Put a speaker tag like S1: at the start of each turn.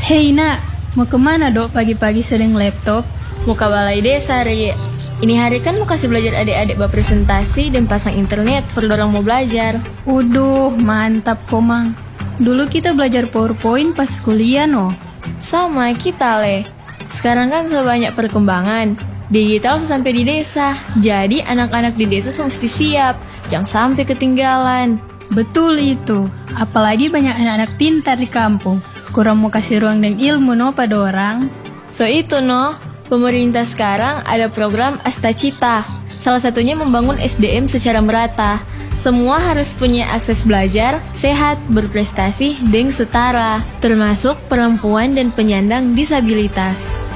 S1: Hei nak, mau kemana dok pagi-pagi sering laptop?
S2: Mau ke balai desa, Ri. Ini hari kan mau kasih belajar adik-adik presentasi dan pasang internet for dorong mau belajar.
S1: Waduh, mantap komang. Dulu kita belajar PowerPoint pas kuliah no.
S2: Sama kita, Le. Sekarang kan sudah banyak perkembangan. Digital sudah sampai di desa. Jadi anak-anak di desa mesti siap. Jangan sampai ketinggalan.
S1: Betul itu. Apalagi banyak anak-anak pintar di kampung. Kurang mau kasih ruang dan ilmu no pada orang.
S2: So itu no, pemerintah sekarang ada program Astacita. Salah satunya membangun SDM secara merata. Semua harus punya akses belajar, sehat, berprestasi, dan setara. Termasuk perempuan dan penyandang disabilitas.